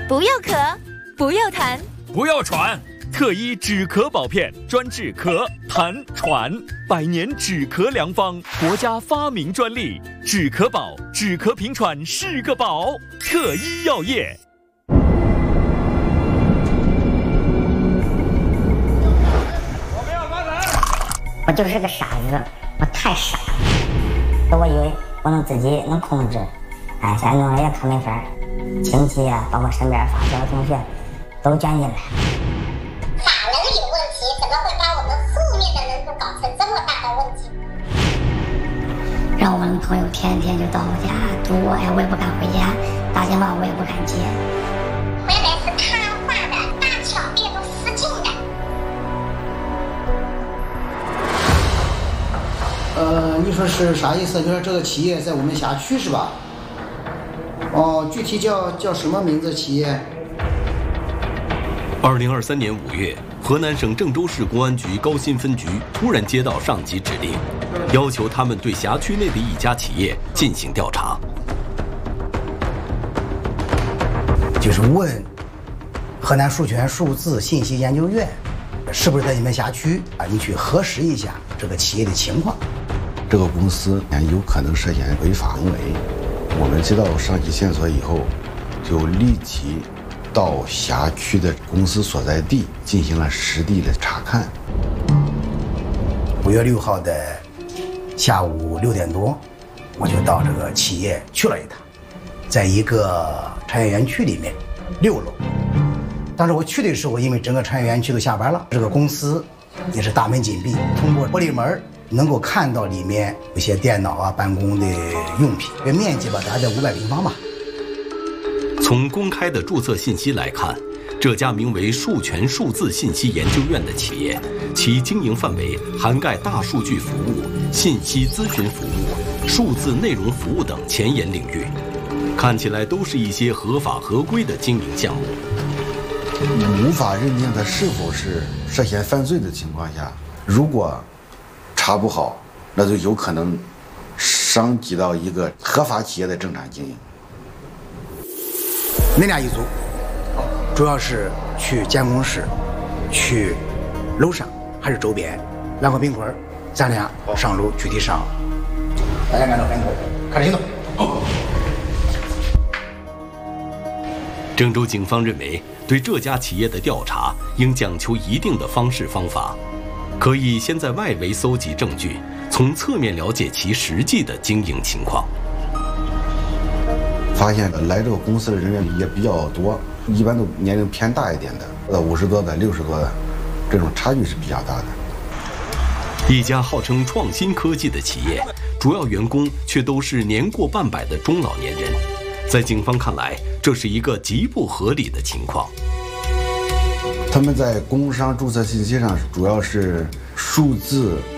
不要咳，不要痰， 不要喘。特医止咳宝片专治咳、痰、喘，100年止咳良方，国家发明专利。止咳宝，止咳平喘是个宝。特医药业。 我就是个傻子，我太傻了。我以为我自己能控制，现在弄也可没法。亲戚啊，包括身边发小同学，都卷进来。 法能有问题，怎么会把我们后面的人都搞成这么大的问题？ 让我们朋友天天就到我家堵我呀，我也不敢回家，打电话我也不敢接。 回来是瘫痪的，大小便都失禁的。 你说是啥意思？你说这个企业在我们辖区是吧？哦，具体叫什么名字企业 ？2023年5月，河南省郑州市公安局高新分局突然接到上级指令，要求他们对辖区内的一家企业进行调查。 就是问河南数权数字信息研究院是不是在你们辖区啊？你去核实一下这个企业的情况。 这个公司有可能涉嫌违法行为，我们接到上级线索以后，就立即到辖区的公司所在地进行了实地的查看。 5月6号的下午6点多，我就到这个企业去了一趟，在一个产业园区里面6楼。当时我去的时候，因为整个产业园区都下班了，这个公司也是大门紧闭，通过玻璃门能够看到里面有些电脑啊、办公的用品，这面积吧大概500平方吧。 从公开的注册信息来看，这家名为数权数字信息研究院的企业，其经营范围涵盖大数据服务、信息咨询服务、数字内容服务等前沿领域，看起来都是一些合法合规的经营项目。 无法认定它是否是涉嫌犯罪的情况下，如果查不好，那就有可能伤及到一个合法企业的正常经营。 恁俩一组，主要是去监控室，去楼上还是周边，拿个冰棍儿，咱俩上楼具体上。大家按照分工，开始行动。 郑州警方认为，对这家企业的调查应讲求一定的方式方法，可以先在外围搜集证据，从侧面了解其实际的经营情况。 发现来这个公司的人员也比较多，一般都年龄偏大一点的，50多的、60多的，这种差距是比较大的。 一家号称创新科技的企业，主要员工却都是年过半百的中老年人，在警方看来，这是一个极不合理的情况。 他们在工商注册信息上主要是数字